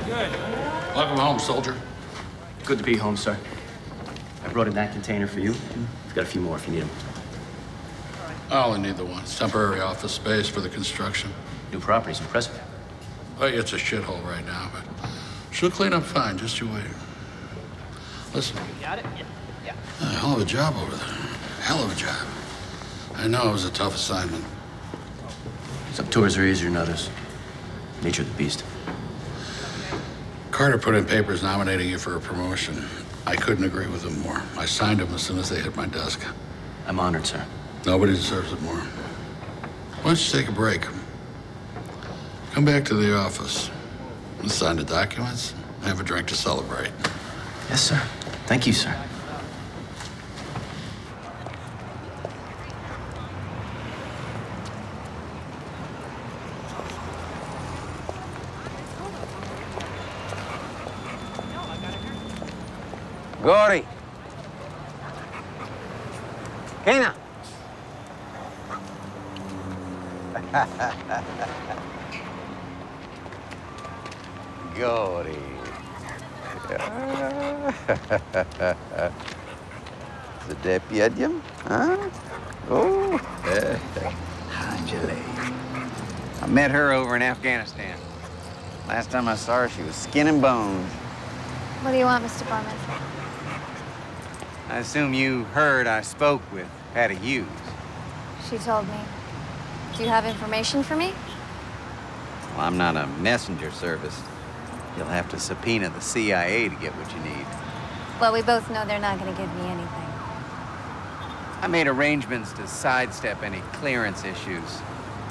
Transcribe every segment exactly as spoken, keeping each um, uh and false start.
Welcome home, soldier. Good to be home, sir. I brought in that container for you. I've got a few more if you need them. I only need the one. It's temporary office space for the construction. New property's impressive. Well, it's a shithole right now, but she'll clean up fine. Just you wait. Listen. You got it? Yeah. Yeah. A hell of a job over there. Hell of a job. I know it was a tough assignment. Some tours are easier than others. Nature of the beast. Carter put in papers nominating you for a promotion. I couldn't agree with him more. I signed them as soon as they hit my desk. I'm honored, sir. Nobody deserves it more. Why don't you take a break? Come back to the office. We'll sign the documents, have a drink to celebrate. Yes, sir. Thank you, sir. Gory. Kena. Gory. Sedep huh? Oh. Angele. I met her over in Afghanistan. Last time I saw her, she was skin and bones. What do you want, Mister Barman? I assume you heard I spoke with Patty Hughes. She told me. Do you have information for me? Well, I'm not a messenger service. You'll have to subpoena the C I A to get what you need. Well, we both know they're not going to give me anything. I made arrangements to sidestep any clearance issues.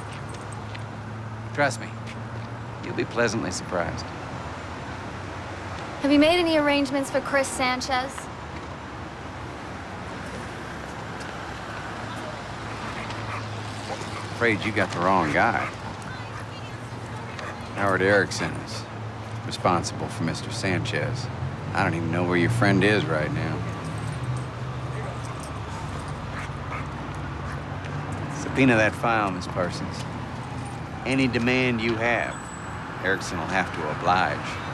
Trust me, you'll be pleasantly surprised. Have you made any arrangements for Chris Sanchez? Afraid you got the wrong guy. Howard Erickson is responsible for Mister Sanchez. I don't even know where your friend is right now. Subpoena that file, Miss Parsons. Any demand you have, Erickson will have to oblige.